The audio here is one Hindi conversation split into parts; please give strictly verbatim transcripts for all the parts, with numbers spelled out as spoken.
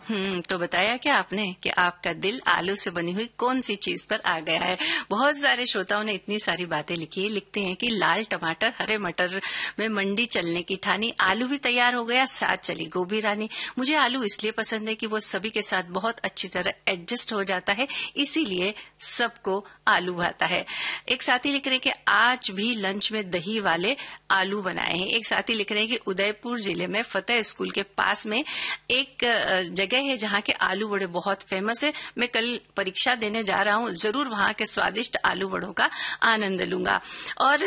हम्म तो बताया क्या आपने कि आपका दिल आलू से बनी हुई कौन सी चीज पर आ गया है। बहुत सारे श्रोताओं ने इतनी सारी बातें लिखी है। लिखते हैं कि लाल टमाटर हरे मटर में मंडी चलने की ठानी, आलू भी तैयार हो गया, साथ चली गोभी रानी। मुझे आलू इसलिए पसंद है कि वो सभी के साथ बहुत अच्छी तरह एडजस्ट हो जाता है, इसीलिए सबको आलू भाता है। एक साथी लिख रहे हैं कि आज भी लंच में दही वाले आलू बनाए हैं। एक साथी लिख रहे हैं कि उदयपुर जिले में फतेह स्कूल के पास में एक जगह है जहां के आलू बड़े बहुत फेमस है। मैं कल परीक्षा देने जा रहा हूं, जरूर वहां के स्वादिष्ट आलू बड़ों का आनंद लूंगा। और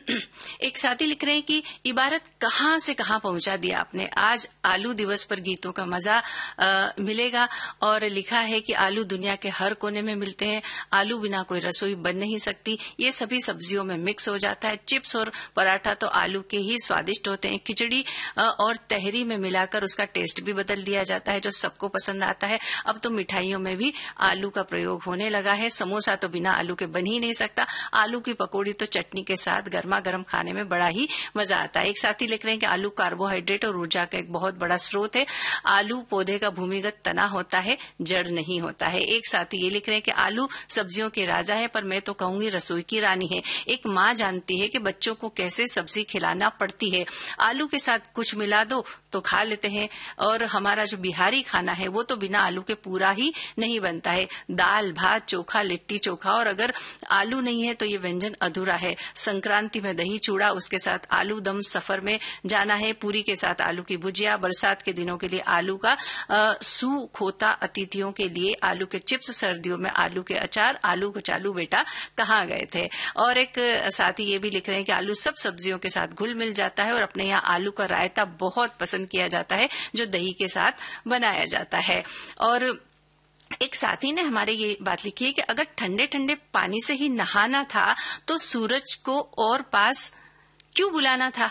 एक साथी लिख रहे हैं कि इबारत कहां से कहां पहुंचा दिया आपने। आज आलू दिवस पर गीतों का मजा आ, मिलेगा। और लिखा है कि आलू दुनिया के हर कोने में मिलते हैं, आलू बिना कोई रसोई बन नहीं सकती, ये सभी सब्जियों में मिक्स हो जाता है। चिप्स और पराठा तो आलू के ही स्वादिष्ट होते हैं। खिचड़ी और तहरी में मिलाकर उसका टेस्ट भी बदल दिया जाता है, जो सबको पसंद आता है। अब तो मिठाइयों में भी आलू का प्रयोग होने लगा है। समोसा तो बिना आलू के बन ही नहीं सकता। आलू की पकौड़ी तो चटनी के साथ गर्मा गर्म खाने में बड़ा ही मजा आता है। एक साथी लिख रहे हैं कि आलू कार्बोहाइड्रेट और ऊर्जा का एक बहुत बड़ा स्रोत है। आलू पौधे का भूमिगत तना होता है, जड़ नहीं होता है। एक साथी ये लिख रहे हैं कि आलू सब्जियों के राजा है, पर मैं तो कहूंगी रसोई की रानी है। एक माँ जानती है कि बच्चों को कैसे सब्जी खिलाना पड़ती है। आलू के साथ कुछ मिला दो तो खा लेते हैं। और हमारा जो बिहारी खाना है वो तो बिना आलू के पूरा ही नहीं बनता है। दाल भात चोखा लिट्टी चोखा, और अगर आलू नहीं है तो ये व्यंजन अधूरा है। संक्रांति में दही चूड़ा, उसके साथ आलू दम, सफर में जाना है पूरी के साथ आलू की भुजिया, बरसात के दिनों के लिए आलू का सूप होता, अतिथियों के लिए आलू के चिप्स, सर्दियों में आलू के अचार। आलू को चालू बेटा कहाँ गए थे। और एक साथी ये भी लिख रहे हैं कि आलू सब सब्जियों के साथ घुल मिल जाता है, और अपने यहाँ आलू का रायता बहुत पसंद किया जाता है जो दही के साथ बनाया जाता है। और एक साथी ने हमारे ये बात लिखी है कि अगर ठंडे ठंडे पानी से ही नहाना था तो सूरज को और पास क्यों बुलाना था।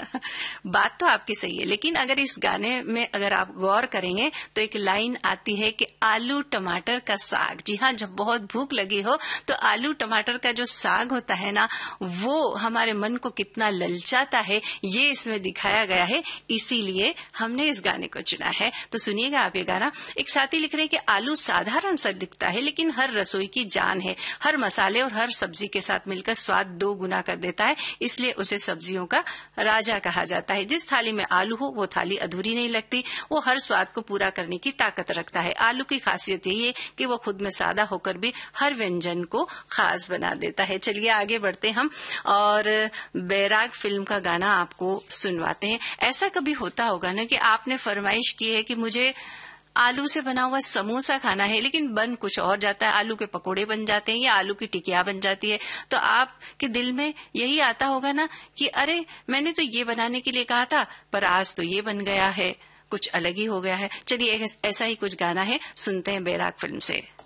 बात तो आपकी सही है, लेकिन अगर इस गाने में अगर आप गौर करेंगे तो एक लाइन आती है कि आलू टमाटर का साग। जी हाँ, जब बहुत भूख लगी हो तो आलू टमाटर का जो साग होता है ना, वो हमारे मन को कितना ललचाता है, ये इसमें दिखाया गया है। इसीलिए हमने इस गाने को चुना है। तो सुनिएगा आप ये गाना। एक साथी लिख रहे हैं कि आलू साधारण सा दिखता है, लेकिन हर रसोई की जान है। हर मसाले और हर सब्जी के साथ मिलकर स्वाद दो गुना कर देता है, इसलिए उसे सब्जियों का राजा कहा जाता है। जिस थाली में आलू हो वो थाली अधूरी नहीं लगती। वो हर स्वाद को पूरा करने की ताकत रखता है। आलू की खासियत यही है कि वो खुद में सादा होकर भी हर व्यंजन को खास बना देता है। चलिए आगे बढ़ते हम और बैराग फिल्म का गाना आपको सुनवाते हैं। ऐसा कभी होता होगा ना कि आपने फरमाइश की है कि मुझे आलू से बना हुआ समोसा खाना है, लेकिन बन कुछ और जाता है। आलू के पकोड़े बन जाते हैं या आलू की टिकिया बन जाती है। तो आपके दिल में यही आता होगा ना कि अरे मैंने तो ये बनाने के लिए कहा था, पर आज तो ये बन गया है, कुछ अलग ही हो गया है। चलिए ऐसा ही कुछ गाना है, सुनते हैं बैराग फिल्म से।